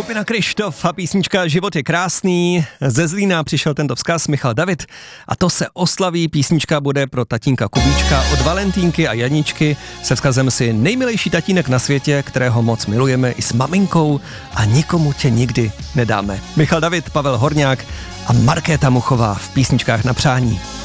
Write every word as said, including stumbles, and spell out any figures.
Skupina Kryštof a písnička Život je krásný. Ze Zlína přišel tento vzkaz Michal David a to se oslaví. Písnička bude pro tatínka Kubíčka od Valentínky a Janičky se vzkazem si nejmilejší tatínek na světě, kterého moc milujeme i s maminkou a nikomu tě nikdy nedáme. Michal David, Pavel Horňák a Markéta Muchová v písničkách na přání.